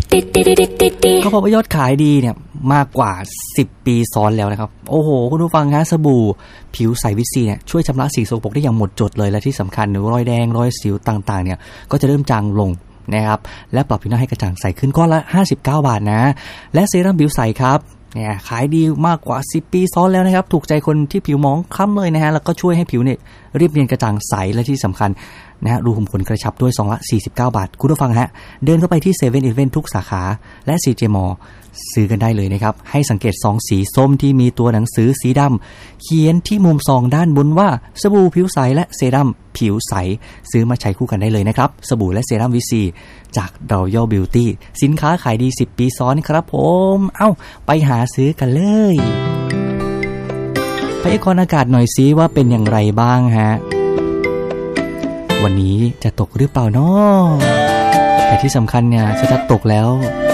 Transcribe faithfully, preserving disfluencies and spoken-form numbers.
เขาบอกว่ายอดขายดีเนี่ยมากกว่าสิบปีซ้อนแล้วนะครับโอ้โหคุณผู้ฟังฮะสบู่ผิวใสวิตซีเนี่ยช่วยชำระสีสกปรกได้อย่างหมดจดเลยและที่สำคัญรอยแดงรอยสิวต่างๆเนี่ยก็จะเริ่มจางลงนะครับและปรับผิวหน้าให้กระจ่างใสขึ้นก้อนละห้าสิบเก้าบาทนะและเซรั่มผิวใสครับเนี่ยขายดีมากกว่าสิบปีซ้อนแล้วนะครับถูกใจคนที่ผิวหมองคล้ำเลยนะฮะแล้วก็ช่วยให้ผิวเนี่ยเรียบเนียนกระจ่างใสและที่สำคัญนะฮะรูขุมขนกระชับด้วยซองละสี่สิบเก้าบาทคุณผู้ฟังฮะเดินเข้าไปที่เซเว่นอีเลฟเว่นทุกสาขาและ ซี เจ Mall ซื้อกันได้เลยนะครับให้สังเกตซองสีส้มที่มีตัวหนังสือสีดำเขียนที่มุมซองด้านบนว่าสบู่ผิวใสและเซรั่มผิวใสซื้อมาใช้คู่กันได้เลยนะครับสบู่และเซรั่มวิซีจาก Royal Beauty สินค้าขายดีสิบปีซ้อนครับผมเอ้าไปหาซื้อกันเลยพยากรณ์อากาศหน่อยซิว่าเป็นอย่างไรบ้างฮะวันนี้จะตกหรือเปล่าเนาะแต่ที่สำคัญเนี่ยจะตกแล้ว